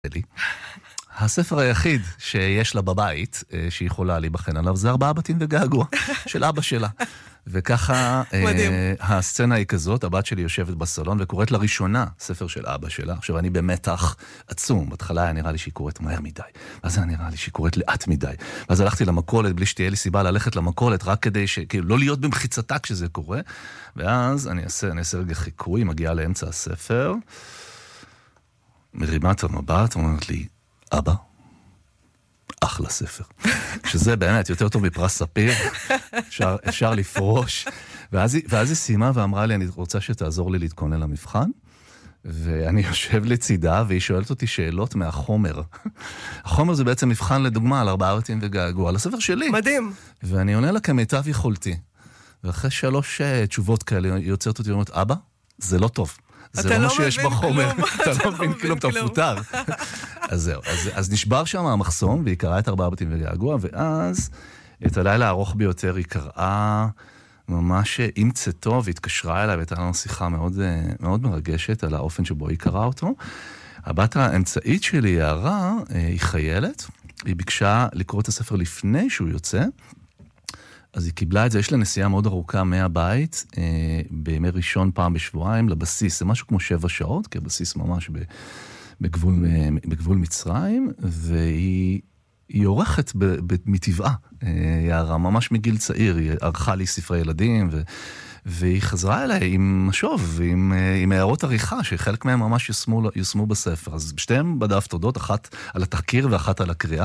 לי. הספר היחיד שיש לה בבית, שהיא יכולה להיבחן עליו, זה 4 בתים וגעגוע של אבא שלה. וככה הסצנה היא כזאת, הבת שלי יושבת בסלון וקוראת לראשונה ספר של אבא שלה. עכשיו אני במתח עצום, בהתחלה היה נראה לי שהיא קוראת מהר מדי, ואז היה נראה לי שהיא קוראת לאט מדי, ואז הלכתי למכולת בלי שתהיה לי סיבה ללכת למכולת, רק כדי כאילו לא להיות במחיצתה כשזה קורה, ואז אני אעשה רגע חיקוי, מגיעה לאמצע הספר, מרימה את המבט, אומרת לי, אבא, אחלה ספר. שזה באמת יותר טוב מפרס ספיר, אפשר לפרוש. ואז היא סיימה ואמרה לי, אני רוצה שתעזור לי להתכונן למבחן, ואני יושב לצידה, והיא שואלת אותי שאלות מהחומר. החומר זה בעצם מבחן לדוגמה על 4 בתים וגעגוע, על הספר שלי. מדהים. ואני עונה לה כמיטב יכולתי. ואחרי 3 תשובות כאלה, היא יוצרת אותי ואומרת, אבא, זה לא טוב. זה לא מה שיש בחומר, אתה לא מבין כלום, אתה מפוטר. אז זהו, אז נשבר שם המחסום, והיא קראה את 4 בתים וגעגוע, ואז את הלילה הארוך ביותר היא קראה ממש עם צאתו, והתקשרה אליי, והייתה לנו שיחה מאוד, מאוד מרגשת על האופן שבו היא קראה אותו. הבת האמצעית שלי, יערה, היא חיילת, היא ביקשה לקרוא את הספר לפני שהוא יוצא, אז היא קיבלה את זה, יש לה נסיעה מאוד ארוכה מהבית, בימי ראשון פעם בשבועיים, לבסיס, זה משהו כמו 7 שעות, כי הבסיס ממש בגבול מצרים, והיא עורכת מטבעה, יערה, ממש מגיל צעיר, היא ערכה לי ספרי ילדים, והיא חזרה אליי עם משוב, עם הערות עריכה, שחלק מהם ממש יושמו בספר. אז שתיהם בדף תודות, אחת על התחקיר ואחת על הקריאה.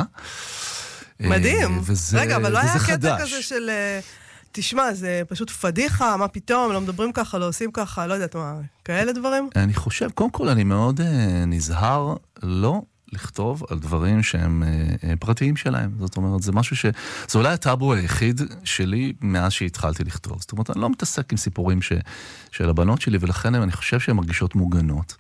מדהים. רגע, אבל לא היה קטע כזה של, תשמע, זה פשוט פדיחה, מה פתאום, לא מדברים ככה, לא עושים ככה, לא יודעת מה, כאלה דברים? אני חושב, קודם כל אני מאוד נזהר לא לכתוב על דברים שהם פרטיים שלהם. זאת אומרת, זה משהו זה אולי הטאבו היחיד שלי מאז שהתחלתי לכתוב. זאת אומרת, אני לא מתעסק עם סיפורים של הבנות שלי, ולכן אני חושב שהן מרגישות מוגנות.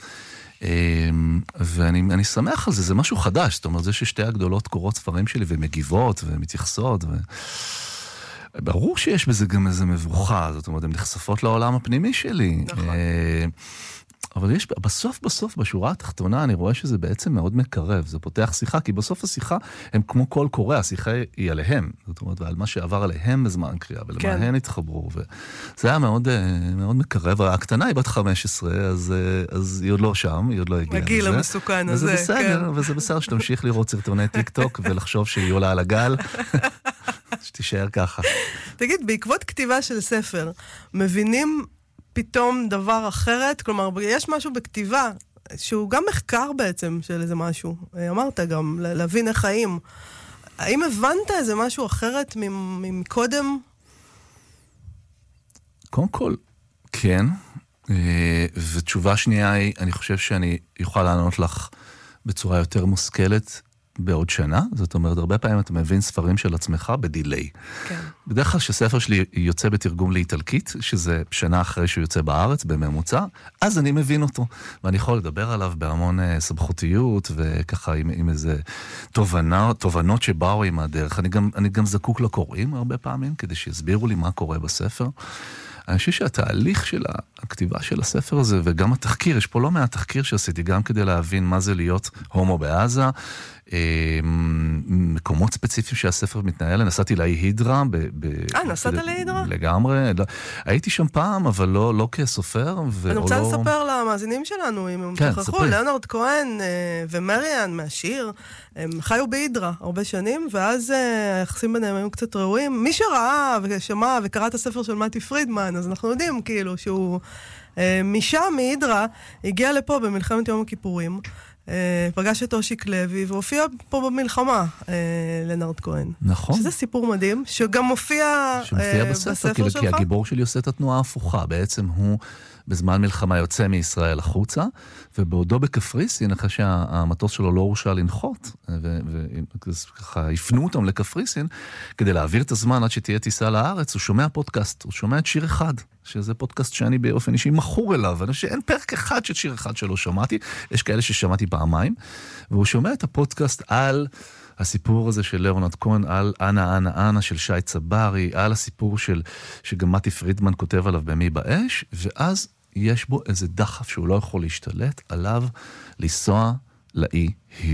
ואני שמח על זה, זה משהו חדש, זאת אומרת, זה ששתי הגדולות קוראות ספרים שלי ומגיבות ומתייחסות, ברור שיש בזה גם איזה מבוכה, זאת אומרת, הן נחשפות לעולם הפנימי שלי. נכון. אבל יש, בסוף, בשורה התחתונה, אני רואה שזה בעצם מאוד מקרב, זה פותח שיחה, כי בסוף השיחה הם כמו כל קורא, השיחה היא עליהם, זאת אומרת, ועל מה שעבר עליהם בזמן קריאה, ולמה הן התחברו, וזה היה מאוד, מאוד מקרב. הקטנה היא בת 15, אז היא עוד לא שם, היא עוד לא הגיעה לזה. הגיל המסוכן הזה, וזה בסדר, וזה בסדר שתמשיך לראות סרטוני טיק טוק, ולחשוב שהיא עולה על הגל, שתישאר ככה. תגיד, בעקבות כתיבה של ספר, מבינים פתאום דבר אחרת? כלומר, יש משהו בכתיבה, שהוא גם מחקר בעצם של איזה משהו. אמרת גם, להבין איך חיים. האם הבנת איזה משהו אחרת מקודם? קודם כל, כן. ותשובה שנייה היא, אני חושב שאני יוכל לענות לך בצורה יותר מושכלת בעוד שנה. זאת אומרת, הרבה פעמים אתה מבין ספרים של עצמך בדיליי. כן. בדרך כלל שספר שלי יוצא בתרגום לאיטלקית, שזה שנה אחרי שהוא יוצא בארץ, בממוצע, אז אני מבין אותו. ואני יכול לדבר עליו בהמון סמכותיות, וככה עם איזה תובנות שבאו עם הדרך. אני גם זקוק לקוראים הרבה פעמים, כדי שיסבירו לי מה קורה בספר. אני חושב שהתהליך של הכתיבה של הספר הזה, וגם התחקיר, יש פה לא מהתחקיר שעשיתי, גם כדי להבין מה זה להיות הומו בעזה, מקומות ספציפיים שהספר מתנהל, נסעתי להידרה. נסעת להידרה? לגמרי. הייתי שם פעם, אבל לא כסופר. אני רוצה לספר למאזינים שלנו, אם הם תוכחו, ליאונרד כהן ומריאן מהשיר, הם חיו בהידרה הרבה שנים, ואז היחסים ביניהם היו קצת ראויים. מי שראה ושמע וקרא את הספר של מתי פרידמן, אז אנחנו יודעים כאילו שהוא משם, מהידרה, הגיע לפה במלחמת יום הכיפורים, פגש את אושיק לוי, והופיע פה במלחמה, לנרד כהן. נכון. שזה סיפור מדהים, שגם מופיע בספר שלך. כי הגיבור שלי עושה את התנועה ההפוכה. בעצם הוא בזמן מלחמה יוצא מישראל החוצה, ובעודו בקפריסין, אחרי שהמטוס שלו לא הורשה לנחות, וככה הפנו אותם לקפריסין, כדי להעביר את הזמן עד שתהיה טיסה לארץ, הוא שומע פודקאסט, הוא שומע את שיר אחד, שזה פודקאסט שאני באופן אישי מכור אליו, ואני חושב שאין פרק אחד של שיר אחד שלא שמעתי, יש כאלה ששמעתי פעמיים, והוא שומע את הפודקאסט על הסיפור הזה של ליאונרד כהן, על אנה אנה אנה של שי צברי, על הסיפור שגם מתי פרידמן כותב עליו במי באש, ואז יש בו איזה דחף שהוא לא יכול להשתלט עליו, לנסוע לאי